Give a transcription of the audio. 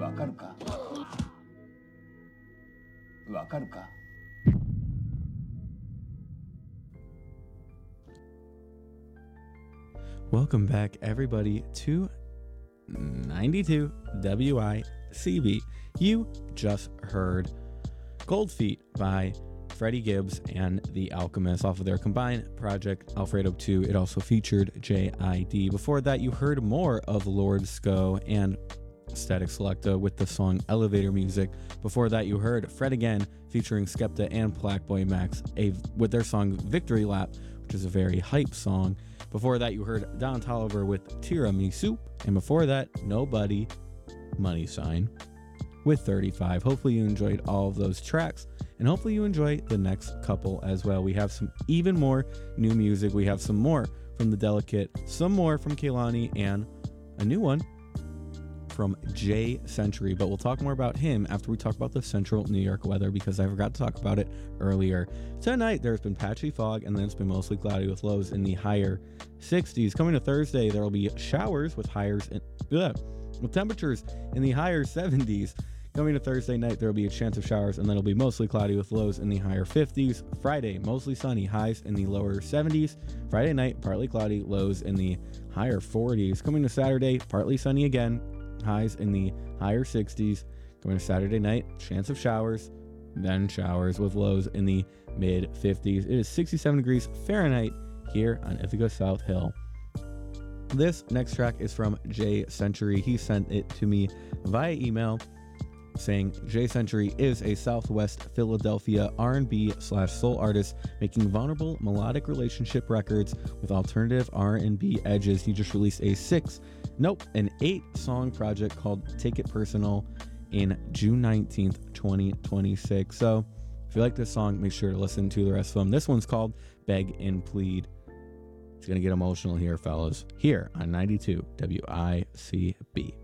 わかるかわかるか Welcome back, everybody, to 92 WICB. You just heard Cold Feet by Freddie Gibbs and The Alchemist off of their combined project Alfredo 2. It also featured JID. Before that, you heard more of Lord Sko and Static Selecta with the song Elevator Music. Before that, you heard Fred Again featuring Skepta and Blackboy Max with their song Victory Lap, which is a very hype song. Before that, you heard Don Toliver with Tiramisu. And before that, Nobody, Money Sign with 35. Hopefully you enjoyed all of those tracks, and hopefully you enjoy the next couple as well. We have some even more new music. We have some more from The Delicate, some more from Kehlani, and a new one from Jay Century, but we'll talk more about him after we talk about the central New York weather, because I forgot to talk about it earlier. Tonight, there's been patchy fog, and then it's been mostly cloudy with lows in the higher 60s. Coming to Thursday, there will be showers with with temperatures in the higher 70s. Coming to Thursday night, there will be a chance of showers, and then it'll be mostly cloudy with lows in the higher 50s. Friday, mostly sunny, highs in the lower 70s. Friday night, partly cloudy, lows in the higher 40s. Coming to Saturday, partly sunny again, highs in the higher 60s. Going to Saturday night, chance of showers, then showers with lows in the mid 50s. It is 67 degrees Fahrenheit here on Ithaca South Hill. This next track is from Jay Century. He sent it to me via email saying Jay Century is a Southwest Philadelphia R&B/soul artist making vulnerable melodic relationship records with alternative R&B edges. He just released an 8-song project called Take It Personal in June 19th, 2026. So if you like this song, make sure to listen to the rest of them. This one's called Beg and Plead. It's going to get emotional here, fellas, here on 92 WICB.